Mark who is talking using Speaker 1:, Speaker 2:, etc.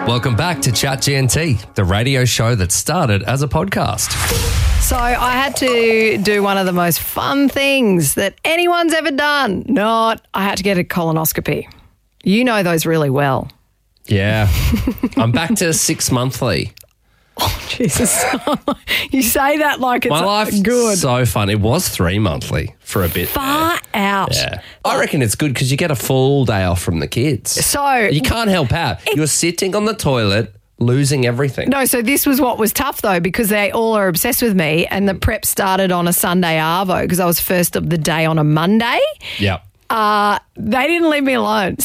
Speaker 1: Welcome back to Chat GNT, the radio show that started as a podcast.
Speaker 2: So I had to do one of the most fun things that anyone's ever done. I had to get a colonoscopy. You know those really well.
Speaker 3: Yeah. I'm back to 6 monthly.
Speaker 2: Oh, Jesus. You say that like it's
Speaker 3: My life's
Speaker 2: good.
Speaker 3: so fun. It was 3 monthly for a bit.
Speaker 2: Far out.
Speaker 3: Yeah. I reckon it's good because you get a full day off from the kids.
Speaker 2: So
Speaker 3: You can't help out. You're sitting on the toilet, losing everything.
Speaker 2: No, so this was what was tough though, because they all are obsessed with me, and the prep started on a Sunday arvo because I was first of the day on a Monday.
Speaker 3: Yeah.
Speaker 2: They didn't leave me alone.